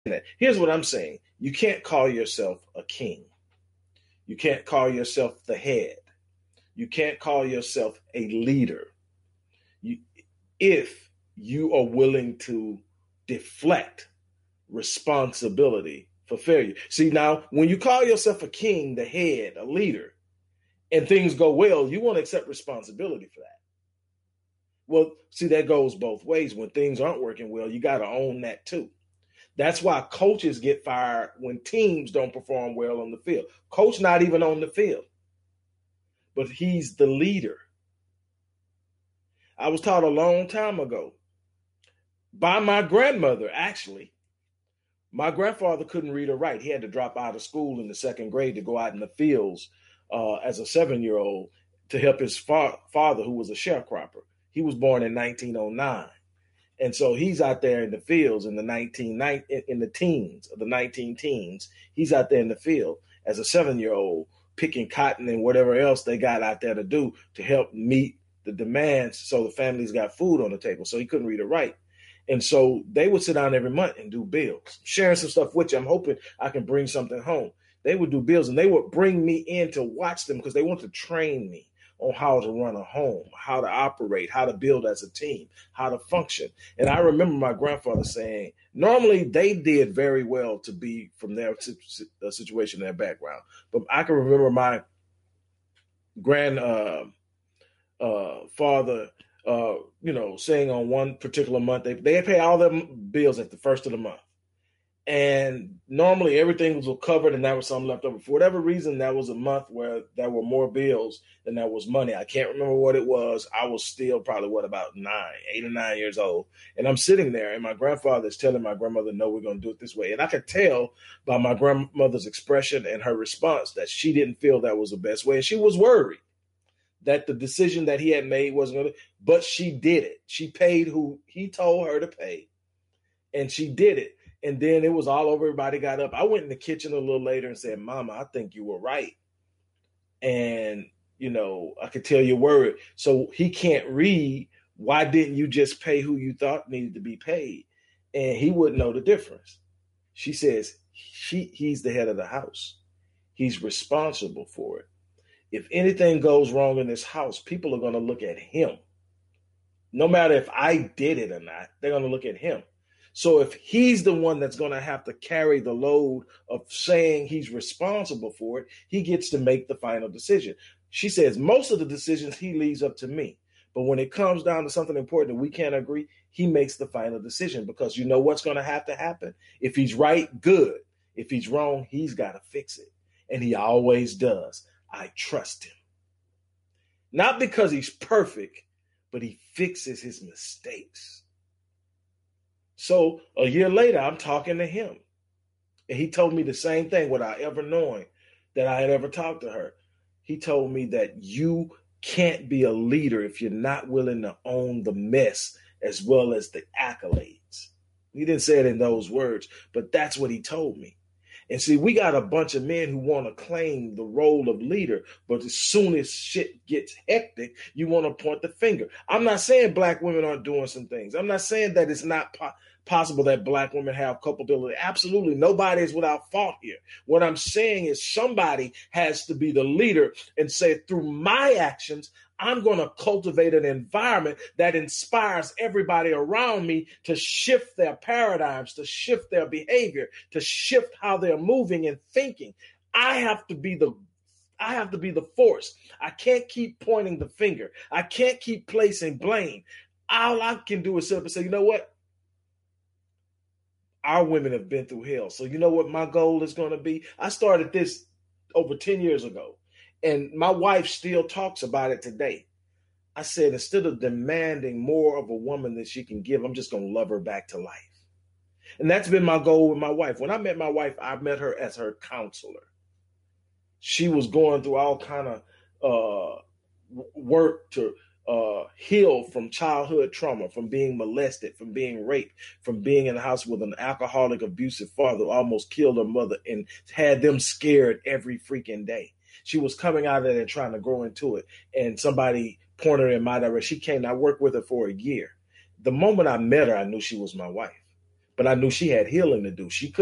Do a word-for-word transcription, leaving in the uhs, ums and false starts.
Here's what I'm saying. You can't call yourself a king. You can't call yourself the head. You can't call yourself a leader. You, if you are willing to deflect responsibility for failure. See, now, when you call yourself a king, the head, a leader, and things go well, you want to accept responsibility for that. Well, see, that goes both ways. When things aren't working well, you got to own that too. That's why coaches get fired when teams don't perform well on the field. Coach not even on the field, but he's the leader. I was taught a long time ago by my grandmother, actually. My grandfather couldn't read or write. He had to drop out of school in the second grade to go out in the fields uh, as a seven-year-old to help his fa- father, who was a sharecropper. He was born in nineteen oh nine. And so he's out there in the fields in the nineteen in the teens, the nineteen teens. He's out there in the field as a seven-year-old picking cotton and whatever else they got out there to do to help meet the demands so the families got food on the table. So he couldn't read or write. And so they would sit down every month and do bills, sharing some stuff with you. I'm hoping I can bring something home. They would do bills and they would bring me in to watch them because they want to train me on how to run a home, how to operate, how to build as a team, how to function. And I remember my grandfather saying, normally they did very well to be from their situation, their background. But I can remember my grand uh, uh, father, uh, you know, saying on one particular month, they, they pay all their bills at the first of the month. And normally everything was covered and there was some left over. For whatever reason, that was a month where there were more bills than there was money. I can't remember what it was. I was still probably, what, about nine, eight or nine years old. And I'm sitting there and my grandfather is telling my grandmother, no, we're going to do it this way. And I could tell by my grandmother's expression and her response that she didn't feel that was the best way. And she was worried that the decision that he had made wasn't going to, but she did it. She paid who he told her to pay and she did it. And then it was all over. Everybody got up. I went in the kitchen a little later and said, Mama, I think you were right. And, you know, I could tell you're worried. So he can't read. Why didn't you just pay who you thought needed to be paid? And he wouldn't know the difference. She says, she, he's the head of the house. He's responsible for it. If anything goes wrong in this house, people are going to look at him. No matter if I did it or not, they're going to look at him. So if he's the one that's going to have to carry the load of saying he's responsible for it, he gets to make the final decision. She says most of the decisions he leaves up to me. But when it comes down to something important that we can't agree, he makes the final decision because you know what's going to have to happen? If he's right, good. If he's wrong, he's got to fix it. And he always does. I trust him. Not because he's perfect, but he fixes his mistakes. So a year later, I'm talking to him. And he told me the same thing without ever knowing that I had ever talked to her. He told me that you can't be a leader if you're not willing to own the mess as well as the accolades. He didn't say it in those words, but that's what he told me. And see, we got a bunch of men who want to claim the role of leader, but as soon as shit gets hectic, you want to point the finger. I'm not saying black women aren't doing some things. I'm not saying that it's not po- possible that black women have culpability. Absolutely. Nobody is without fault here. What I'm saying is somebody has to be the leader and say, through my actions, I'm going to cultivate an environment that inspires everybody around me to shift their paradigms, to shift their behavior, to shift how they're moving and thinking. I have to be the I have to be the force. I can't keep pointing the finger. I can't keep placing blame. All I can do is sit up and say, you know what? Our women have been through hell. So you know what my goal is going to be? I started this over ten years ago. And my wife still talks about it today. I said, instead of demanding more of a woman than she can give, I'm just going to love her back to life. And that's been my goal with my wife. When I met my wife, I met her as her counselor. She was going through all kind of uh, work to uh, heal from childhood trauma, from being molested, from being raped, from being in the house with an alcoholic, abusive father who almost killed her mother and had them scared every freaking day. She was coming out of it and trying to grow into it. And somebody pointed her in my direction. She came. I worked with her for a year. The moment I met her, I knew she was my wife. but I knew she had healing to do. She